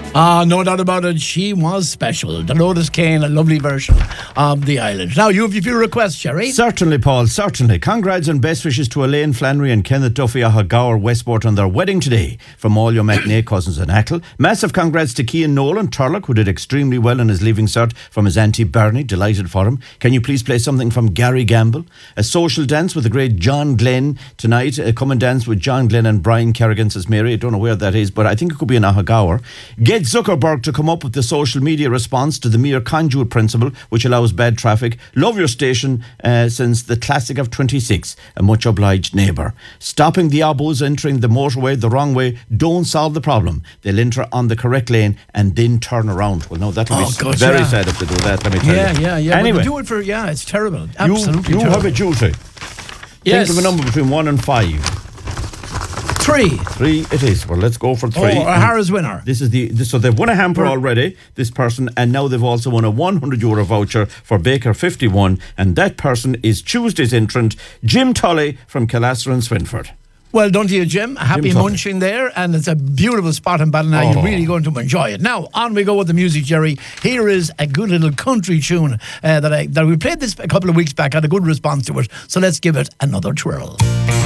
No doubt about it. She was special. Dolores Kane, a lovely version of The Island. Now, you have a few requests, Jerry. Certainly, Paul, certainly. Congrats and best wishes to Elaine Flannery and Kenneth Duffy of Gower Westport on their wedding today from all your matinee cousins in Achill. Massive congrats to Cian Nolan, Turlock, who did extremely well in his leaving cert from his auntie Bernie. Delighted for him. Can you please play something from Gary Gamble? A social dance with the great John Glenn tonight. Come and dance with John Glenn and Brian Kerrigan, says Mary. I don't know where that is, but I think it could be in Gower. Get Zuckerberg to come up with the social media response to the mere conduit principle, which allows bad traffic. Love your station since the classic of 26. A much obliged neighbour. Stopping the abos entering the motorway the wrong way don't solve the problem. They'll enter on the correct lane and then turn around. Well, no, that'll be very sad if they do that, let me tell you. Yeah. Anyway. Do it for, it's terrible. Absolutely You terrible. have a duty. Yes. Think of a number between 1 and 5. 3. 3 it is. Well, let's go for 3. O'Hara's winner. This is so they've won a hamper already, this person, and now they've also won a €100 voucher for Baker 51, and that person is Tuesday's entrant, Jim Tully from Killasser and Swinford. Well done to you, Jim. Happy munching there, and it's a beautiful spot in Ballina. You're really going to enjoy it. Now, on we go with the music, Jerry. Here is a good little country tune that we played this a couple of weeks back. Had a good response to it, so let's give it another twirl.